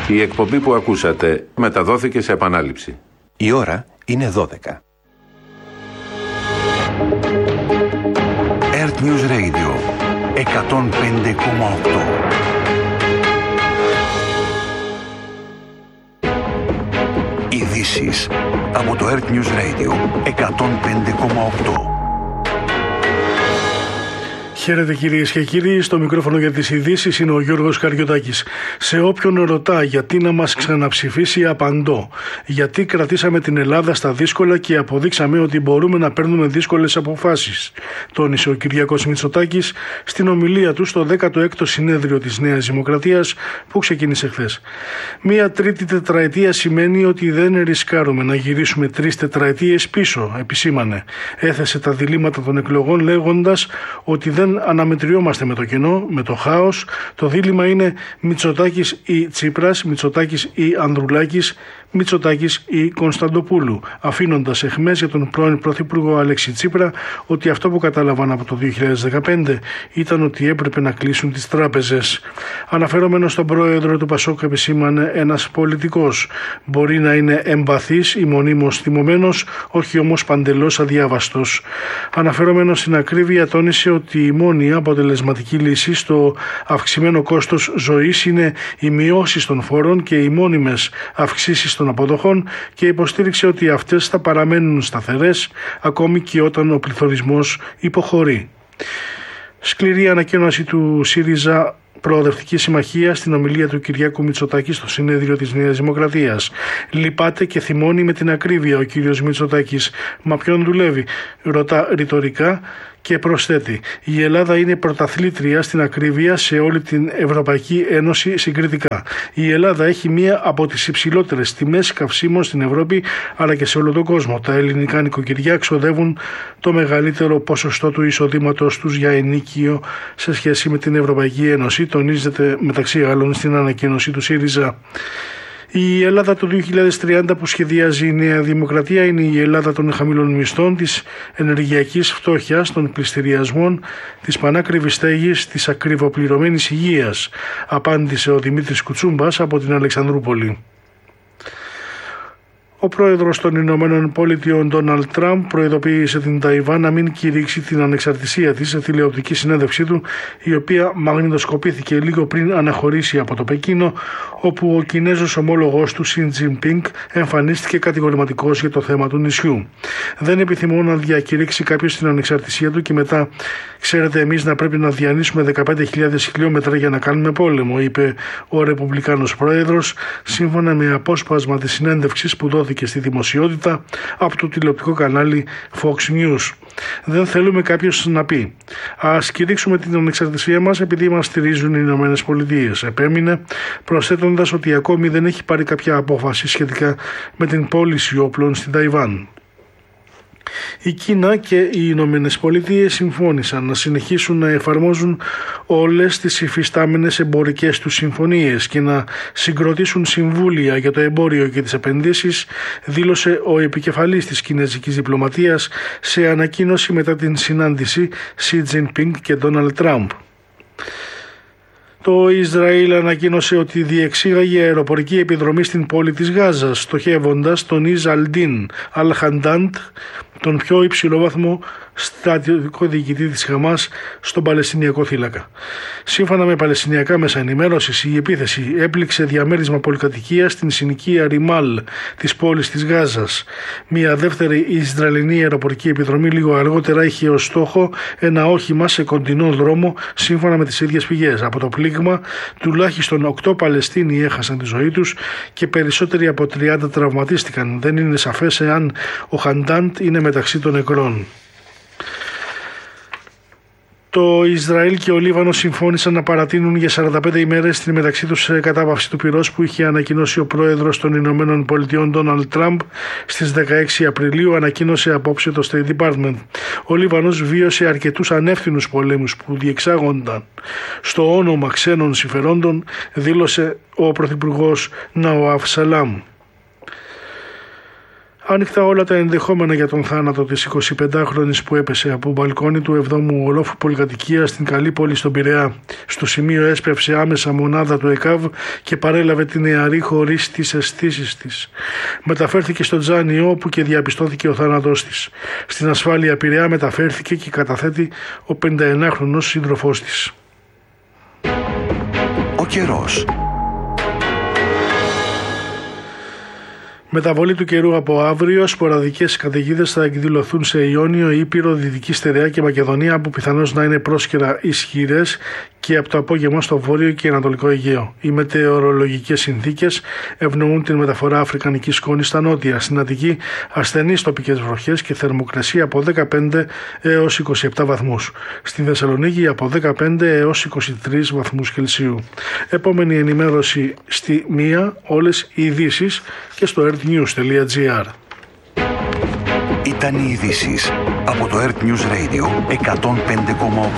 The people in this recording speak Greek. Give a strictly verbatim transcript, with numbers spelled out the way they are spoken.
Η εκπομπή που ακούσατε μεταδόθηκε σε επανάληψη. Η ώρα είναι δώδεκα. Earth News Radio εκατόν πέντε κόμμα οκτώ. Ειδήσεις από το Earth News Radio εκατόν πέντε κόμμα οκτώ. Χαίρετε κυρίες και κύριοι, στο μικρόφωνο για τις ειδήσεις είναι ο Γιώργος Καριωτάκης. Σε όποιον ρωτά γιατί να μας ξαναψηφίσει, απαντώ. Γιατί κρατήσαμε την Ελλάδα στα δύσκολα και αποδείξαμε ότι μπορούμε να παίρνουμε δύσκολες αποφάσεις, τόνισε ο Κυριάκος Μητσοτάκης στην ομιλία του στο δέκατο έκτο συνέδριο της Νέας Δημοκρατίας που ξεκίνησε χθες. Μία τρίτη τετραετία σημαίνει ότι δεν ρισκάρουμε να γυρίσουμε τρεις τετραετίες πίσω, επισήμανε. Έθεσε τα διλήμματα των εκλογών λέγοντας ότι δεν αναμετριόμαστε με το κενό, με το χάος. Το δίλημμα είναι Μητσοτάκης ή Τσίπρας, Μητσοτάκης ή Ανδρουλάκης, Μητσοτάκης ή Κωνσταντοπούλου, αφήνοντας αιχμές για τον πρώην Πρωθυπουργό Αλέξη Τσίπρα ότι αυτό που κατάλαβαν από το δύο χιλιάδες δεκαπέντε ήταν ότι έπρεπε να κλείσουν τις τράπεζες. Αναφερόμενος στον πρόεδρο του Πασόκ, επισήμανε ένας πολιτικός. Μπορεί να είναι εμπαθής ή μονίμως θυμωμένος, όχι όμως παντελώς αδιάβαστος. Αναφερόμενος στην ακρίβεια, τόνισε ότι η μόνη αποτελεσματική λύση στο αυξημένο κόστος ζωής είναι οι μειώσεις των φόρων και οι μόνιμες αυξήσεις των αποδοχών και υποστήριξε ότι αυτές θα παραμένουν σταθερές ακόμη και όταν ο πληθωρισμός υποχωρεί. Σκληρή ανακοίνωση του ΣΥΡΙΖΑ Προοδευτική Συμμαχία στην ομιλία του Κυριάκου Μητσοτάκη στο συνέδριο της Νέας Δημοκρατίας. Λυπάται και θυμώνει με την ακρίβεια ο κύριος Μητσοτάκης. Μα ποιον δουλεύει, ρωτά ρητορικά και προσθέτει: η Ελλάδα είναι πρωταθλήτρια στην ακρίβεια σε όλη την Ευρωπαϊκή Ένωση συγκριτικά. Η Ελλάδα έχει μία από τις υψηλότερες τιμές καυσίμων στην Ευρώπη αλλά και σε όλο τον κόσμο. Τα ελληνικά νοικοκυριά ξοδεύουν το μεγαλύτερο ποσοστό του εισοδήματος τους για ενοίκιο σε σχέση με την Ευρωπαϊκή Ένωση, τονίζεται μεταξύ άλλων στην ανακοίνωση του ΣΥΡΙΖΑ. Η Ελλάδα του δύο χιλιάδες τριάντα που σχεδιάζει η Νέα Δημοκρατία είναι η Ελλάδα των χαμηλών μισθών, της ενεργειακής φτώχειας, των πληστηριασμών, της πανάκριβης στέγης, της ακριβοπληρωμένης υγείας, απάντησε ο Δημήτρης Κουτσούμπας από την Αλεξανδρούπολη. Ο πρόεδρος των Ηνωμένων Πολιτειών Ντόναλντ Τραμπ προειδοποίησε την Ταϊβάν να μην κηρύξει την ανεξαρτησία της σε τηλεοπτική συνέντευξή του, η οποία μαγνητοσκοπήθηκε λίγο πριν αναχωρήσει από το Πεκίνο, όπου ο Κινέζος ομόλογος του Σιν Τζινπίνγκ εμφανίστηκε κατηγορηματικός για το θέμα του νησιού. Δεν επιθυμώ να διακηρύξει κάποιος την ανεξαρτησία του και μετά, ξέρετε, εμείς να πρέπει να διανύσουμε δεκαπέντε χιλιάδες χιλιόμετρα για να κάνουμε πόλεμο, είπε ο Ρεπουμπλικάνος πρόεδρος, σύμφωνα με απόσπασμα της συνέντευξης που δόθηκε και στη δημοσιότητα από το τηλεοπτικό κανάλι Fox News. Δεν θέλουμε κάποιος να πει ας κηρύξουμε την ανεξαρτησία μας επειδή μας στηρίζουν οι Ηνωμένες Πολιτείες, επέμεινε, προσθέτοντας ότι ακόμη δεν έχει πάρει κάποια απόφαση σχετικά με την πώληση όπλων στην Ταϊβάν. Η Κίνα και οι Ηνωμένες Πολιτείες συμφώνησαν να συνεχίσουν να εφαρμόζουν όλες τις υφιστάμενες εμπορικές τους συμφωνίες και να συγκροτήσουν συμβούλια για το εμπόριο και τις επενδύσεις, δήλωσε ο επικεφαλής της κινέζικης διπλωματίας σε ανακοίνωση μετά την συνάντηση Xi Jinping και Donald Trump. Το Ισραήλ ανακοίνωσε ότι διεξήγαγε αεροπορική επιδρομή στην πόλη της Γάζας, στοχεύοντας τον Ιζ Αλντίν Αλχαντάντ, τον πιο υψηλό βαθμό στρατιωτικό διοικητή της Χαμάς στον Παλαιστινιακό θύλακα. Σύμφωνα με παλαιστινιακά μέσα ενημέρωσης, η επίθεση έπληξε διαμέρισμα πολυκατοικίας στην συνοικία Ριμάλ της πόλης της Γάζας. Μια δεύτερη Ισραηλινή αεροπορική επιδρομή λίγο αργότερα είχε ως στόχο ένα όχημα σε κοντινό δρόμο, σύμφωνα με τις ίδιες πηγές. Από το πλήγμα τουλάχιστον οκτώ Παλαιστίνοι έχασαν τη ζωή τους και περισσότεροι από τριάντα τραυματίστηκαν. Δεν είναι σαφές εάν ο Χαντάντ είναι μεταξύ των νεκρών. Το Ισραήλ και ο Λίβανος συμφώνησαν να παρατείνουν για σαράντα πέντε ημέρες την μεταξύ τους κατάπαυση του πυρός που είχε ανακοινώσει ο πρόεδρος των Ηνωμένων Πολιτειών Ντόναλντ Τραμπ στις δεκαέξι Απριλίου, ανακοίνωσε απόψε το State Department. Ο Λίβανος βίωσε αρκετούς ανεύθυνους πολέμους που διεξάγονταν στο όνομα ξένων συμφερόντων, δήλωσε ο πρωθυπουργός Ναουάφ Σαλάμ. Άνοιχτα όλα τα ενδεχόμενα για τον θάνατο της εικοσιπεντάχρονης που έπεσε από μπαλκόνι του εβδόμου ορόφου πολυκατοικία στην καλή πόλη στον Πειραιά. Στο σημείο έσπευσε άμεσα μονάδα του ΕΚΑΒ και παρέλαβε την νεαρή χωρίς τις αισθήσεις της. Μεταφέρθηκε στο Τζάνι, όπου και διαπιστώθηκε ο θάνατός της. Στην ασφάλεια Πειραιά μεταφέρθηκε και καταθέτει ο πενηνταεννάχρονος σύντροφός της. Ο καιρός. Μεταβολή του καιρού από αύριο, σποραδικές καταιγίδες θα εκδηλωθούν σε Ιόνιο, Ήπειρο, Δυτική Στερεά και Μακεδονία, που πιθανώς να είναι πρόσκαιρα ισχυρές, και από το απόγευμα στο Βόρειο και Ανατολικό Αιγαίο. Οι μετεωρολογικές συνθήκες ευνοούν την μεταφορά αφρικανικής σκόνης στα νότια. Στην Αττική, ασθενείς τοπικές βροχές και θερμοκρασία από δεκαπέντε έως είκοσι επτά βαθμούς. Στην Θεσσαλονίκη από δεκαπέντε έως είκοσι τρεις βαθμούς Κελσίου. Επόμενη ενημέρωση στη μία, όλες οι ειδήσεις και στο earthnews τελεία gr. Ήταν οι ειδήσεις από το Earth News Radio εκατόν πέντε κόμμα οκτώ.